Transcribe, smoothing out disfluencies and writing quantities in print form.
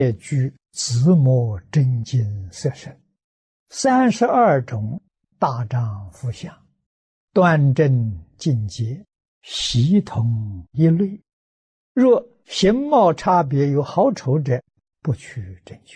列举紫磨真经色身，32种大丈夫相，端正境界，悉同一类。若形貌差别有好丑者，不取正确。